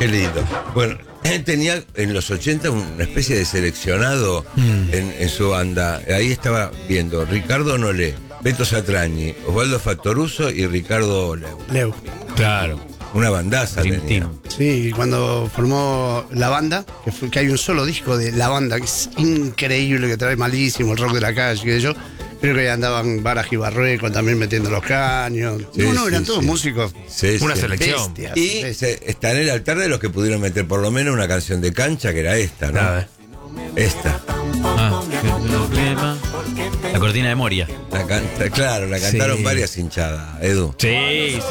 Qué lindo. Bueno, él tenía en los 80 una especie de seleccionado en su banda. Ahí estaba viendo Ricardo Nolé, Beto Satrañi, Osvaldo Fattoruso y Ricardo Leu. Claro. Una bandaza Dream tenía. Team. Sí, cuando formó la banda, que hay un solo disco de la banda que es increíble, que trae malísimo el rock de la calle, que yo creo que ahí andaban Baraj y Barrueco también metiendo los caños. Sí, Eran sí, todos sí. músicos. Sí, Una sí. selección. Bestias. Y está en el altar de los que pudieron meter por lo menos una canción de cancha, que era esta, ¿no? A ver. Esta. La cortina de Moria. Claro, la cantaron Sí. varias hinchadas, Edu. Sí,